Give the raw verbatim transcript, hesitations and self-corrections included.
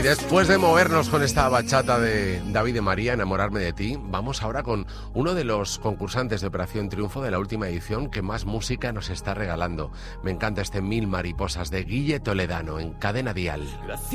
después de movernos con esta bachata de David de María, Enamorarme de ti, vamos ahora con uno de los concursantes de Operación Triunfo de la última edición que más música nos está regalando. Me encanta este Mil Mariposas de Guille Toledano en Cadena Dial.